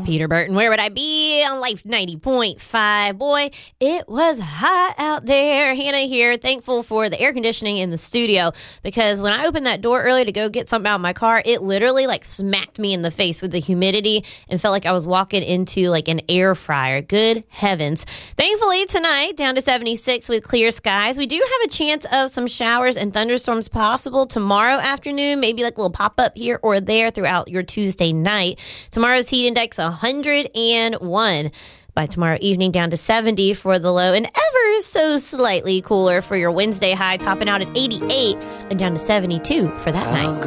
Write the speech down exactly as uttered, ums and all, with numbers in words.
Peter Burton. Where would I be on Life ninety point five? Boy, it was hot out there. Hannah here, thankful for the air conditioning in the studio, because when I opened that door early to go get something out of my car, it literally like smacked me in the face with the humidity and felt like I was walking into like an air fryer. Good heavens. Thankfully, tonight, down to seventy-six with clear skies. We do have a chance of some showers and thunderstorms possible tomorrow afternoon, maybe like a little pop-up here or there throughout your Tuesday night. Tomorrow's heat index one hundred one. By tomorrow evening, down to seventy for the low, and ever so slightly cooler for your Wednesday high, topping out at eighty-eight and down to seventy-two for that night.